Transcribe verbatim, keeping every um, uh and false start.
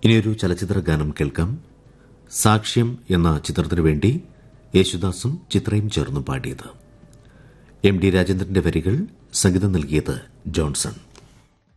ഇനിയൊരു ചലച്ചിത്ര ഗാനം കേൾക്കാം. സാക്ഷ്യം എന്ന ചിത്രത്തിനു വേണ്ടി യേശുദാസും ചിത്രയും ചേർന്ന് പാടിയത്. എം ഡി രാജേന്ദ്രന്റെ വരികൾ, സംഗീതം നൽകിയത് ജോൺസൺ.